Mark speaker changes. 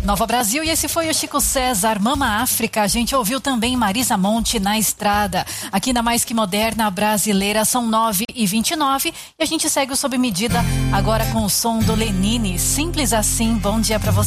Speaker 1: Nova Brasil, e esse foi o Chico César, Mama África. A gente ouviu também Marisa Monte, Na Estrada. Aqui na Mais Que Moderna Brasileira são 9h29 e a gente segue o Sob Medida agora com o som do Lenine. Simples assim, bom dia pra você.